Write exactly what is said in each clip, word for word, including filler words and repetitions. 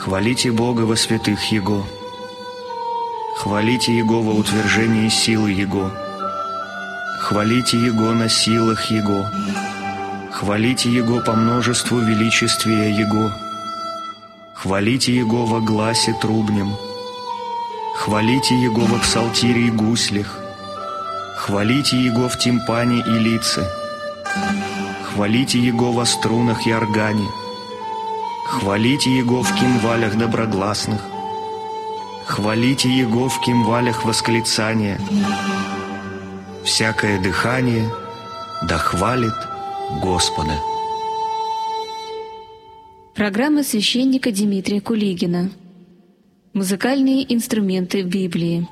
Хвалите Бога во святых Его. Хвалите Его во утверждении силы Его. Хвалите Его на силах Его. Хвалите Его по множеству величествия Его. Хвалите Его во гласе трубнем. Хвалите Его во псалтире и гуслях. Хвалите Его в тимпане и лице. Хвалите Его во струнах и органе. Хвалите Его в кимвалях доброгласных. Хвалите Его в кимвалях восклицания. Всякое дыхание да хвалит Господа. Программа священника Дмитрия Кулигина. Музыкальные инструменты в Библии.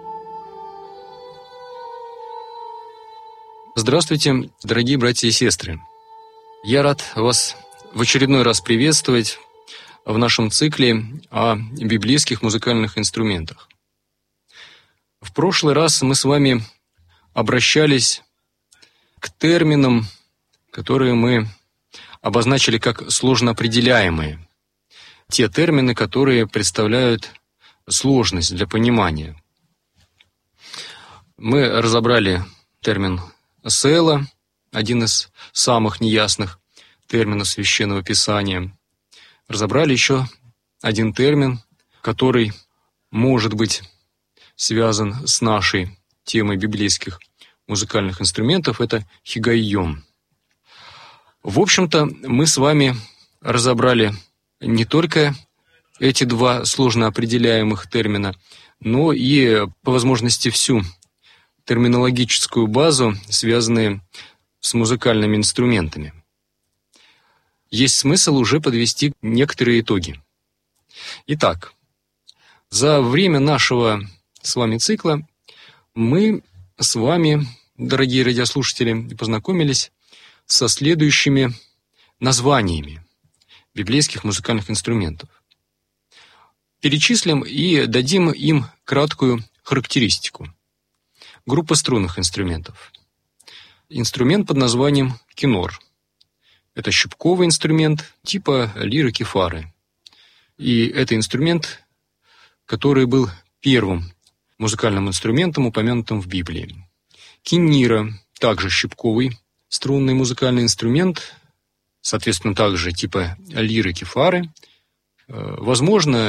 Здравствуйте, дорогие братья и сестры. Я рад вас в очередной раз приветствовать в нашем цикле о библейских музыкальных инструментах. В прошлый раз мы с вами обращались к терминам, которые мы обозначили как сложно определяемые. Те термины, которые представляют сложность для понимания. Мы разобрали термин «села», один из самых неясных терминов Священного Писания. Разобрали еще один термин, который может быть связан с нашей темой библейских музыкальных инструментов, это хигайон. В общем-то, мы с вами разобрали не только эти два сложно определяемых термина, но и, по возможности, всю терминологическую базу, связанную с музыкальными инструментами. Есть смысл уже подвести некоторые итоги. Итак, за время нашего с вами цикла мы с вами, дорогие радиослушатели, познакомились со следующими названиями библейских музыкальных инструментов. Перечислим и дадим им краткую характеристику. Группа струнных инструментов. Инструмент под названием кинор. Это щипковый инструмент типа лиры кефары. И это инструмент, который был первым музыкальным инструментом, упомянутым в Библии. Киннира, также щипковый струнный музыкальный инструмент, соответственно, также типа лиры кефары. Возможно,